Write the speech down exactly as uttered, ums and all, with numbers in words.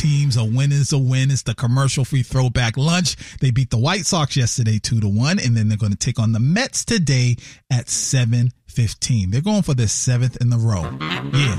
teams. A win is a win. It's the commercial-free throwback lunch. They beat the White Sox yesterday two to one, and then they're going to take on the Mets today at seven fifteen. They're going for their seventh in the row. Yeah,